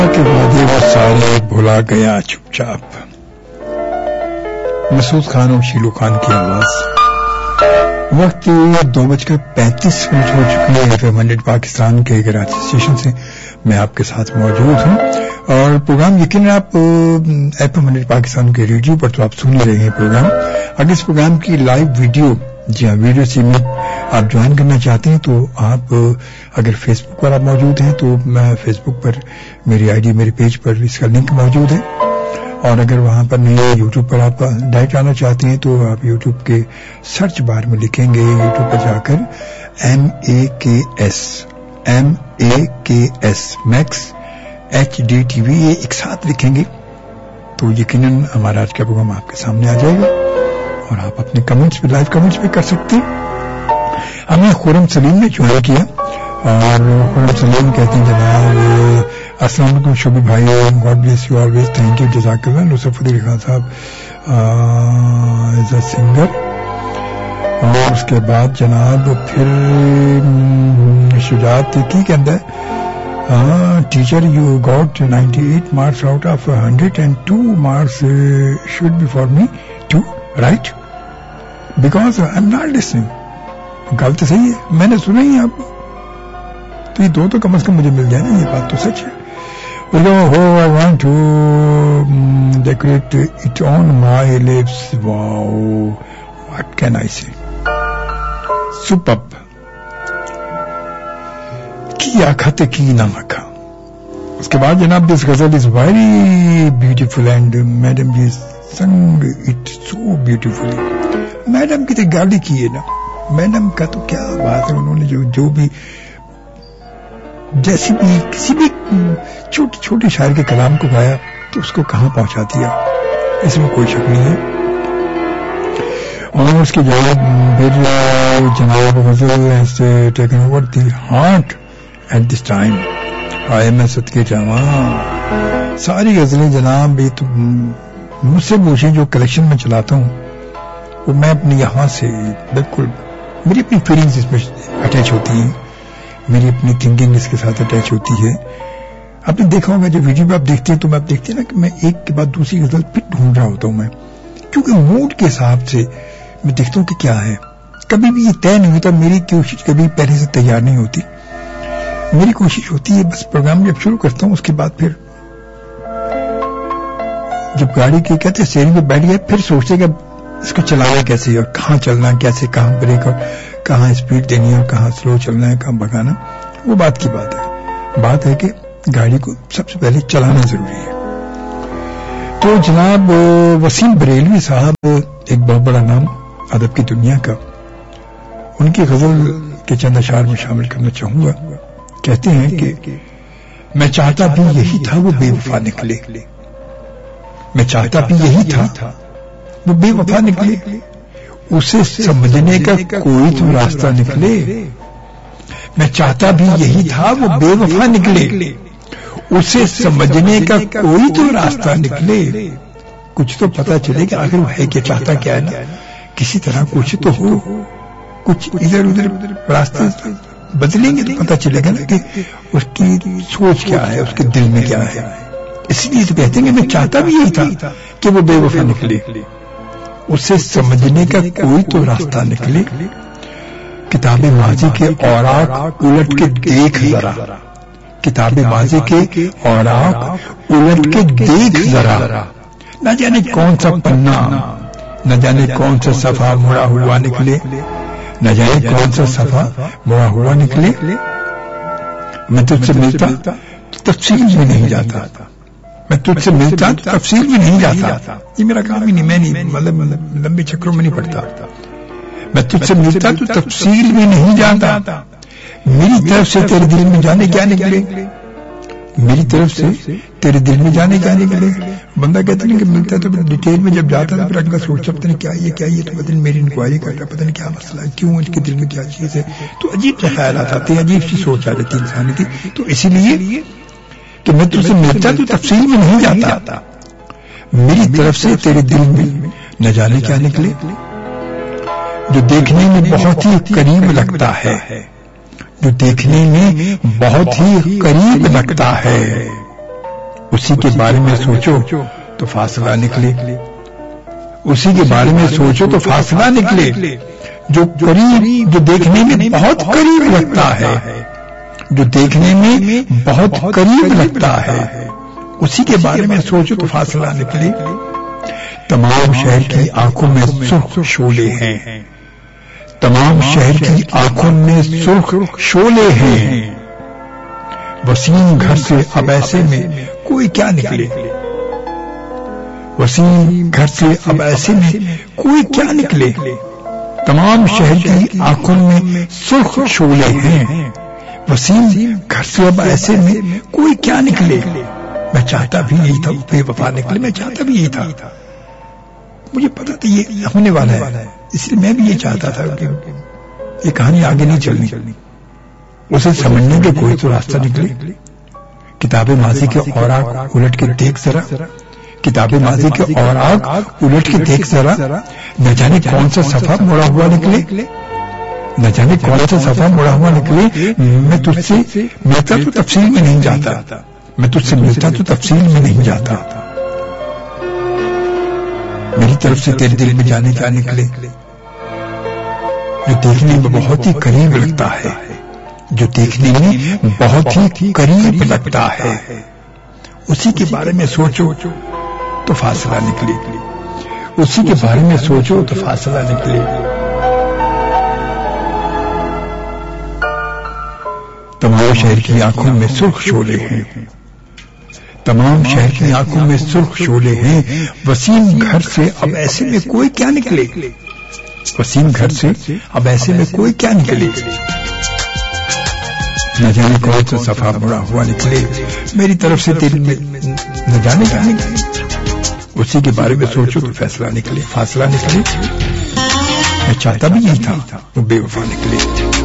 کے وعدے وہ سارے بھلا گیا چپ چاپ. مسعود خان اور شیلو خان کی آواز. وقت 2:35 ہو چکی ہے. FM 100 پاکستان کے کراچی اسٹیشن سے میں آپ کے ساتھ موجود ہوں اور پروگرام یقیناً آپ FM 100 پاکستان کے ریڈیو پر تو آپ سن ہی رہے ہیں پروگرام. اگر اس پروگرام کی لائیو ویڈیو جی ہاں ویڈیو سی میں آپ جوائن کرنا چاہتے ہیں تو آپ اگر فیس بک پر آپ موجود ہیں تو میں فیس بک پر میری آئی ڈی میرے پیج پر اس کا لنک موجود ہے اور اگر وہاں پر نہیں یوٹیوب پر آپ ڈائریکٹ آنا چاہتے ہیں تو آپ یوٹیوب کے سرچ بار میں لکھیں گے یوٹیوب پر جا کر MAKS میکس HDTV یہ ایک ساتھ لکھیں گے تو یقیناً ہمارا آج کا پروگرام آپ کے سامنے آ جائے گا اور آپ اپنے کمنٹس بھی لائیو کمنٹس بھی کر سکتے ہیں. ہمیں خرم سلیم نے جوائن کیا اور خرم سلیم کہتے ہیں جناب السلام علیکم شبی بھائی God bless you always thank you جزاک اللہ. نصرت علی خان صاحب ایز اے سنگر اور اس کے بعد جناب پھر شجاعت کی کہتا ہے teacher you got 98 marks out of 100 and 2 marks should be for me too right because I'm not listening. گل تو صحیح ہے میں نے سنا ہی آپ تو یہ دو تو کم از کم مجھے مل جائے نا یہ بات تو سچ ہے. I want to decorate it on my lips. Wow, what can I say? Superb. کی آخت کی نہ مکھا. اس کے بعد جناب this ghazal is very beautiful and madam ji sang it so beautifully. Madam کی تو گاڑی کی ہے نا میڈم کا تو کیا بات ہے انہوں نے جو بھی جیسی بھی کسی بھی چھوٹی چھوٹی شاعر کے کلام کو گایا تو اس کو کہاں پہنچا دیا اس میں کوئی شک نہیں ہے. اور اس کے جواب پھر جناب غزل ایسے taken over the heart at this time آئے میں صدقے جاواں. ساری غزلیں جناب یہ تو مجھ سے پوچھیں جو کلیکشن میں چلاتا ہوں وہ میں اپنے یہاں سے بالکل میری اپنی فیلنگز اس میں اٹیچ ہوتی ہیں میری اپنی تھنکنگ اس کے ساتھ اٹیچ ہوتی ہے. آپ نے دیکھا ہوگا جب ویڈیو پہ آپ دیکھتے ہیں تو میں آپ دیکھتے ہیں نا کہ میں ایک کے بعد دوسری غزل پھر ڈھونڈ رہا ہوتا ہوں میں کیونکہ موڈ کے حساب سے میں دیکھتا ہوں کہ کیا ہے. کبھی بھی یہ طے نہیں ہوتا میری کوشش کبھی پہلے سے تیار نہیں ہوتی. میری کوشش ہوتی ہے بس پروگرام جب شروع کرتا ہوں اس کے بعد پھر جب گاڑی کے کہتے اسٹیئرنگ پہ بیٹھ گئے پھر سوچتے کہ اس کو چلانا کیسے اور کہاں چلنا کیسے کہاں بریک اور کہاں اسپیڈ دینی اور کہاں سلو چلنا ہے کہاں بھگانا وہ بات کی بات ہے. بات ہے کہ گاڑی کو سب سے پہلے چلانا ضروری ہے. تو جناب وسیم بریلوی صاحب ایک بہت بڑا نام ادب کی دنیا کا ان کی غزل کے چند اشعار میں شامل کرنا چاہوں گا. کہتے ہیں کہ میں چاہتا بھی یہی تھا وہ بے وفا نکلے. میں چاہتا بھی یہی تھا وہ بے وفا نکلے. اسے سمجھنے کا کوئی تو راستہ نکلے. میں چاہتا بھی یہی تھا وہ بے وفا نکلے. اسے سمجھنے کا کوئی تو راستہ نکلے. کچھ تو پتا چلے کہ آخر وہ ہے کیا چاہتا کیا ہے نا کسی طرح کچھ تو ہو کچھ ادھر ادھر راستے بدلیں گے تو پتا چلے گا نا کہ اس کی سوچ کیا ہے اس کے دل میں کیا ہے. اس لیے تو کہتے ہیں کہ میں چاہتا بھی یہی تھا کہ وہ بے وفا نکلے. اسے سمجھنے کا کوئی تو راستہ نکلے. کتاب ماضی کے اوراق الٹ کے دیکھ ذرا. کتاب ماضی کے اوراق الٹ کے دیکھ ذرا. نہ جانے کون سا پنا نہ جانے کون سا صفحہ مڑا ہوا نکلے. نہ جانے کون سا صفحہ مڑا ہوا نکلے. میں تجھ سے ملتا تفصیل میں نہیں جاتا. میں تجھ سے ملتا تفصیل میں نہیں جاتا. یہ میرا کام ہی نہیں میں نہیں مطلب لمبے چکروں میں نہیں پڑتا. میں تجھ سے ملتا تو تفصیل میں نہیں جاتا. میری طرف سے تیرے دل میں جانے کیا نکلے. میری طرف سے تیرے دل میں جانے کیا نکلے. بندہ کہتا نہیں کہ ملتا ہے تو ڈیٹیل میں جب جاتا ہے پھر اگلا سوچتا پتہ نہیں کیا یہ تو پتہ نہیں میری انکوائری کر رہا پتہ نہیں کیا مسئلہ ہے کیوں ان کے دل میں کیا چیز ہے. تو عجیب سے خیالات آتے ہیں عجیب سی سوچ آ جاتی انسانی کی. تو اسی لیے کہ میں تجھ سے ملتا تو تفصیل میں نہیں جاتا. میری طرف سے تیرے دل میں نہ جانے کیا نکلے. جو دیکھنے میں بہت ہی قریب لگتا ہے. جو دیکھنے میں بہت ہی قریب لگتا ہے. اسی کے بارے میں سوچو تو فاصلہ نکلے، اسی کے بارے میں سوچو تو فاصلہ نکلے، جو قریب، جو دیکھنے میں بہت قریب لگتا ہے، جو دیکھنے میں بہت قریب لگتا ہے، اسی کے بارے میں سوچو تو فاصلہ نکلے۔ تمام شہر کی آنکھوں میں سرخ شعلے ہیں، تمام شہر کی آنکھوں میں سرخ شعلے ہیں، وسیم گھر سے اب ایسے میں کوئی کیا نکلے، وسیم گھر سے اب ایسے میں کوئی کیا نکلے، تمام شہر کی آنکھوں میں سرخ شعلے ہیں، وسیم گھر سے اب ایسے میں کوئی کیا نکلے۔ میں چاہتا بھی یہی تھا بے وفا نکلے، میں چاہتا بھی یہی تھا، مجھے پتا تھا یہ ہونے والا ہے، اس لیے میں بھی یہ چاہتا تھا کہ یہ کہانی آگے نہیں چلنی، اسے سمجھنے کے کوئی تو راستہ نکلے۔ کتاب ماضی کے اوراق الٹ کے دیکھ ذرا، کتاب ماضی کے اوراق الٹ کے دیکھ ذرا، نہ جانے کون سا صفحہ مڑا ہوا نکلے، نہ جانے کون سا صفحہ مڑا ہوا نکلے۔ میں تجھ سے ملتا تو تفصیل میں نہیں جاتا، میں تجھ سے ملتا تو تفصیل میں نہیں جاتا، میری طرف سے تیرے دل میں جانے کیا نکلے، جو دیکھنے میں بہت ہی قریب لگتا ہے، جو دیکھنے میں بہت ہی قریب لگتا ہے، اسی کے بارے میں سوچو تو فاصلہ نکلے، اسی کے بارے میں سوچو تو فاصلہ نکلے۔ تمام شہر کی آنکھوں میں سرخ شعلے ہیں، تمام شہر کی آنکھوں میں سرخ شعلے ہیں، وسیم گھر سے اب ایسے میں کوئی کیا نکلے، وسیم گھر سے اب ایسے میں کوئی کیا نکلے، نہ جانے کون سا صفحہ مڑا ہوا نکلے، میری طرف سے دل میں نہ جانے کیا نکلے، اسی کے بارے میں سوچو تو فیصلہ نکلے، فاصلہ نکلے۔ میں چاہتا بھی نہیں تھا وہ بے وفا نکلے۔